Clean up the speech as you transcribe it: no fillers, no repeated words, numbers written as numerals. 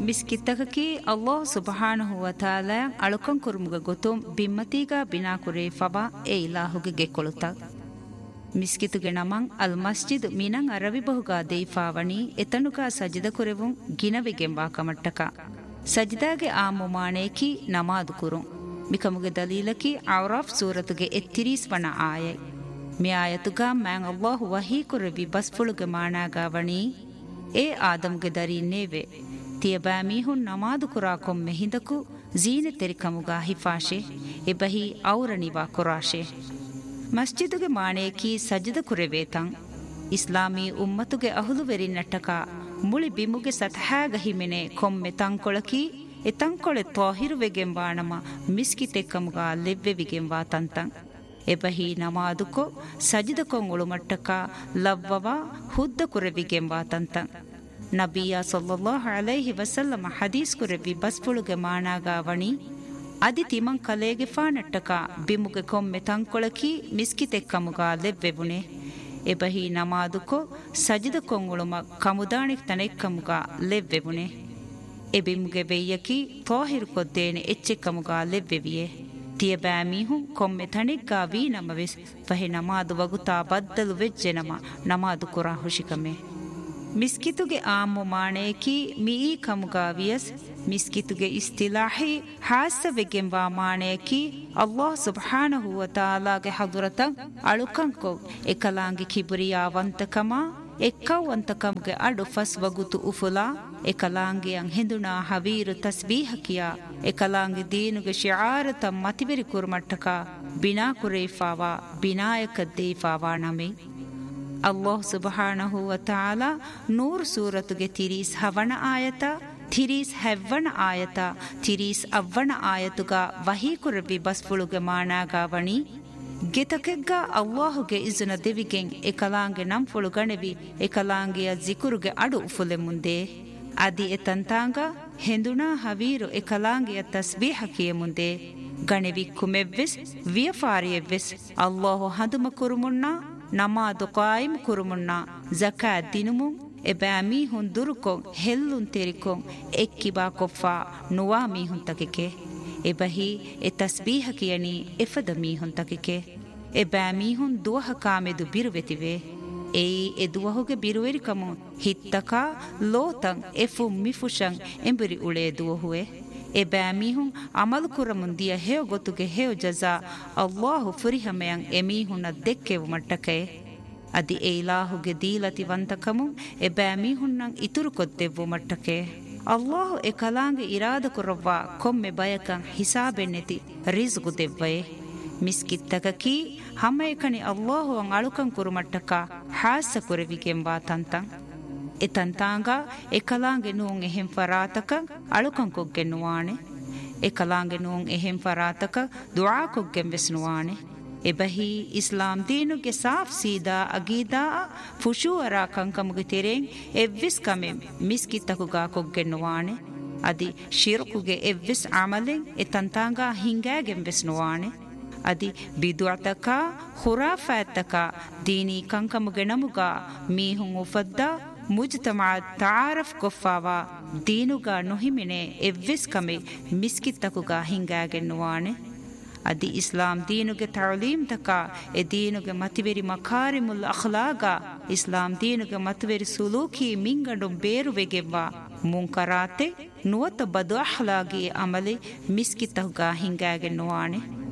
ಮಿಸ್ಕಿತ್ತಕಿ ಅಲ್ಲಾಹ್ ಸುಬ್ಹಾನಹು ವ ತಾಲಾ ಅಳುಕಂ ಕುರುಮುಗ ಗೊತುಂ ಬಿಮ್ಮತಿಗ ಬಿನಾ ಕುರೇ ಫಬಾ ಎ ಇಲಾಹುಗೆ ಗೆಕ್ಕೊಳುತ ಮಿಸ್ಕಿತುಗೆ ನಮಂ ಅಲ್ ಮಸ್ಜಿದ್ ಮಿನಂ ಅರವಿ ಬಹುಗಾ ದೇಫಾವಣಿ ಎತನುಗ ಸಜಿದ ಕುರೆವುಂ ಗಿನವಿಗೆಂಬಾ ಕಮಟ್ಟಕ ಸಜಿದಾಗೆ ಆ ಮುಮಾನೇಕಿ ನಮಾದು ಕುರುಂ ಮಿಕಮುಗೆ ದಲೀಲಕಿ ಔರಾಫ್ ಸೂರತುಗೆ ಎತ್ತಿರೀಸ್ ವನ ಆಯೈ ಮಿ ಆಯತುಗ ಮ್ಯಾಂ ಅಲ್ಲಾಹು ವಹೀ ಕುರವಿ ಬಸ್ಫುಳುಗೆ ಮಾನಾಗಾವಣಿ ಎ ಆದಮ್ಗೆ ದರೀನೇವೆ ತಿಯಬಾ ಮೀಹುನ್ ನಮಾದು ಕುರಾಕೊಂ ಮೆಹಿಂದಕು ಜೀನೆ ತೆರಿಕಮುಗ ಹಿಫಾಶೆ ಎಬಹಿ ಔರನಿವಾ ಕುರಾಶೆ ಮಸ್ಜಿದುಗೆ ಮಾಣೇಕಿ ಸಜ್ಜದ ಕುರೆವೇತಂ ಇಸ್ಲಾಮೀ ಉಮ್ಮತುಗೆ ಅಹುಲುವೆರಿ ನಟ್ಟಕ ಮುಳಿ ಬಿಮುಗೆ ಸತಹಾಗ ಹಿಮೆನೆ ಕೊಮ್ಮೆ ತಂಕೊಳಕಿ ಎ ತಂಕೊಳೆ ತ್ವಾಹಿರುವೆಗೆಂಬಾಣಮ ಮಿಸ್ಕಿತೆಕ್ಕಮುಗ ಲೆವ್ವೆವಿಗೆಂಬಾ ತಂತಂ ಎಬಹಿ ನಮಾದುಕೊ ಸಜಿದಕೊಂ ಉಳುಮಟ್ಟಕ ಲವ್ವವ ಹುದ್ದ ಕುರೆವಿಗೆಂಬಾ ತಂತಂ ನಬಿಯ ಸಲ್ಲಲ್ಲಾಹು ಅಲೈಹಿ ವಸಲ್ಲಮ ಹದೀಸ್ ಕುರೆವಿ ಬಸ್ಫುಳುಗೆ ಮಾನಾಗಾವಣಿ ಅದಿ ತಿಮಂ ಕಲೇಗೆ ಫಾನಟ್ಟಕ ಬಿಮುಗೆ ಕೊಮ್ಮೆ ತಂಕೊಳಕಿ ಮಿಸ್ಕಿತೆಕ್ಕಮುಗ ಲೆವ್ವೆಬುಣೆ ಎಬಹಿ ನಮಾದುಕೊ ಸಜಿದಕೊಂ ಉಳುಮ ಕಮುದಾಣಿಕ್ ತನೆಕ್ಕಮುಗ ಲೆವ್ವೆಬುಣೆ ಎಬಿಮುಗೆ ಬೆಯ್ಯಕಿ ತ್ವಾಹಿರು ಕೊದ್ದೇನೆ ಎಚ್ಚೆಕ್ಕಮುಗ ಲೆವ್ವೆವಿಯೆ ತಿಯಬಾ ಮೀಹುಂ ಕೊಮ್ಮೆ ತಣಿಗ್ಗಾ ವೀ ನಮವೆಸ್ ಫಹೆ ನಮಾದು ವಗುತಾ ಬದ್ದಲು ವೆಜ್ಜೆ ನಮಾದು ಕುರಾ ಹುಷಿಕಮೆ ಮಿಸ್ಕಿತುಗೆ ಆಮು ಮಾಣೇಕಿ ಮೀ ಕಮುಗಾ ವಿಯಸ್ ಮಿಸ್ಕಿತುಗೆ ಇಸ್ತಿಲಾಹಿ ಹಾಸವೆಗೆಂಬಾ ಮಾಣೇಕಿ ಅಲ್ಲಾಹ್ ಸುಬ್ಹಾನಹು ವ ತಾಲಾಗೆ ಹದುರತಂ ಅಳುಕಂಕೊ ಎಕಲಾಂಗಿ ಕಿಬುರಿಯಾವಂತಕಮ ಎಕ್ಕವಂತಕಮ್ಗೆ ಅಡು ಫಸ್ ವಗುತು ಉಫುಲಾ ಎಕಲಾಂಗಿಯಂ ಹಿಂದುನಾ ಹವೀರು ತಸ್ಬೀಹಕಿಯ ಎಕಲಾಂಗಿ ದೀನುಗೆ ಶಿಆರತ ಮತಿಬೆರಿ ಕುರುಮಟ್ಟಕ ಬಿನಾ ಕುರೇಫಾವಾ ಬಿನಾಯಕ ದೇಫಾವಾ ನಮೆ ಅಲ್ಲಾಹ್ ಸುಬ್ಹಾನಹು ವ ತಾಲಾ ನೂರ್ ಸೂರತುಗೆ ತಿರೀಸ್ ಹವಣ ಆಯತ ತಿರೀಸ್ ಹೆವ್ವಣ ಆಯತ ತಿರೀಸ್ ಅವ್ವಣ ಆಯತುಗ ವಹೀ ಕುರಬಿ ಬಸ್ಫುಳುಗೆ ಮಾನಾಗಾವಣಿ ಗೆತಕೆಗ್ಗ ಅಲ್ಲಾಹುಗೆ ಇಜುನ ದೆವಿಗೆಂ ಎಕಲಾಂಗೆ ನಂಫುಳು ಗಣೆವಿ ಎಕಲಾಂಗಿಯ ಜಿಕುರುಗೆ ಅಡು ಉಫುಲೆ ಮುಂದೆ ಅದಿ ಎತಂತಾಂಗ ಹೆಂದುನಾ ಹವೀರು ಎಕಲಾಂಗಿಯ ತಸ್ಬೀಹಕಿಯ ಮುಂದೆ ಗಣೆವಿ ಕುಮೆವ್ವೆಸ್ ವಿಯಫಾರಿಯವ್ವೆಸ್ ಅಲ್ಲಾಹು ಹದುಮ ಕುರುಮುಣ್ಣ ನಮಾದು ಕಾಯಿಮ್ ಕುರುಮುಣ್ಣ ಜಕಾತ್ ದಿನುಮುಂ ಎಬಾ ಮೀಹುನ್ ದುರುಕೊಂ ಹೆಲ್ಲುನ್ ತೆರಿಕೊಂ ಎಕ್ಕಿಬಾ ಕೊಫ್ಫಾ ನುವಾ ಮೀಹುನ್ ತಕೆಕೆ ಎಬಹಿ ಎ ತಸ್ಬೀಹಕಿಯನಿ ಎಫದ ಮೀಹುನ್ ತಕೆಕೆ ಎಬಾ ಮೀಹುನ್ ದುವಹ ಕಾಮೆದು ಬಿರುವೆತಿವೆ ಏಯಿ ಎ ದುವಹುಗೆ ಬಿರುವೆರಿಕಮು ಹಿತ್ತಕ ಲೋತಂ ಎಫು ಮಿಫುಶಂ ಎಂಬುರಿ ಉಳೆ ದುವಹುವೆ ಎಬಾ ಮೀಹುನ್ ಅಮಲು ಕುರಮುಂದಿಯ ಹೇವ ಗೊತ್ತುಗೆ ಹೇವ ಜಜಾ ಅಲ್ಲಾಹು ಫುರಿಹಮೆಯಂ ಎ ಮೀಹುನ ದೆಕ್ಕೆವು ಮಟ್ಟಕೆ ಅದಿ ಎ ಇಲಾಹುಗೆ ದೀಲತಿ ವಂತಕಮು ಎಬಾ ಮೀಹುನ್ನಂ ಇತುರು ಕೊದ್ದೆವು ಮಟ್ಟಕೆ ಅಲ್ಲಾಹು ಎ ಕಲಾಂಗೆ ಇರಾದ ಕುರವ್ವ ಕೊಮ್ಮೆ ಬಯಕಂ ಹಿಸಾಬೆನ್ನೆತಿ ರಿಜ್ಗು ದೆವ್ವಯೆ ಮಿಸ್ಕಿತ್ತಕಿ ಹಮ್ಮಯಕನಿ ಅಲ್ಲಾಹು ಅಂ ಅಳುಕಂ ಕುರುಮಟ್ಟಕ ಹಾಸ ಕುರವಿಗೆಂಬಾ ತಂತಂ ಎ ತಂತಾಂಗ ಎ ಕಲಾಂಗೆ ನೂಂ ಎಹೆಂ ಫರಾತಕ ಅಳುಕಂ ಕೊಗ್ಗೆನ್ನುವಾಣೆ ಎ ಕಲಾಂಗೆ ನೂಂ ಎಹೆಂ ಫರಾತಕ ದುಆ ಕೊಗ್ಗೆಂ ವೆಸ್ನುವಾಣೆ ಎಬಹಿ ಇಸ್ಲಾಂ ದೀನುಗೆ ಸಾಫ್ ಸೀದಾ ಅಗೀದಾ ಫುಶೂಅರಾ ಕಂಕಮುಗೆ ತೆರೆಂ ಎವ್ವಿಸ್ ಕಮೆ ಮಿಸ್ಕಿತ್ತಕುಗಾ ಕೊಗ್ಗೆನ್ನುವಾಣೆ ಅದಿ ಶಿರ್ಕುಗೆ ಎವ್ವಿಸ್ ಅಮಲೆಂ ಎ ತಂತಾಂಗ ಹಿಂಗಾಗೆಂ ವೆಸ್ನುವಾಣೆ ಅದಿ ಬಿದುಅತಕ ಖುರಾಫಾತಕ ದೀನಿ ಕಂಕಮುಗೆ ನಮುಗ ಮೀಹುಂ ಉಫದ್ದ ಮುಜ್ತಮಾ ತಾರಫ್ ಕೊಫಾವಾ ದೀನುಗ ನುಹಿಮಿನೆ ಎವ್ವಿಸ್ ಕಮೆ ಮಿಸ್ಕಿತ್ತಕುಗ ಹಿಂಗಾಗೆನ್ನುವಾಣೆ ಅದಿ ಇಸ್ಲಾಂ ದೀನುಗೆ ತಅಲೀಮ್ ತಕ ಎ ದೀನುಗೆ ಮತಿವೆರಿ ಮಕಾರಿಮುಲ್ ಅಖ್ಲಾಗ ಇಸ್ಲಾಂ ದೀನುಗೆ ಮತಿವೆರಿ ಸುಲೂಕಿ ಮಿಂಗಂಡು ಬೇರುವೆಗೆವ್ವ ಮುಂಕರಾತೆ ನುವತ ಬದು ಅಖ್ಲಾಗಿ ಅಮಲೆ ಮಿಸ್ಕಿತ್ತಕುಗ ಹಿಂಗಾಗೆನ್ನುವಾಣೆ